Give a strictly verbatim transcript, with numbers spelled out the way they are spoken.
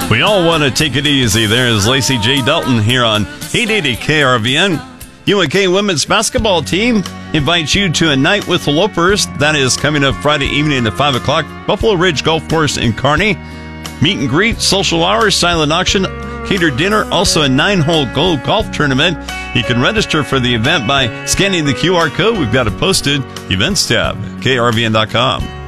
We all want to take it easy. There's Lacey J. Dalton here on eight eighty K R V N. U N K women's basketball team invites you to a night with the Lopers. That is coming up Friday evening at five o'clock. Buffalo Ridge Golf Course in Kearney. Meet and greet, social hours, silent auction, catered dinner, also a nine-hole gold golf tournament. You can register for the event by scanning the Q R code. We've got it posted. Events tab, K R V N dot com.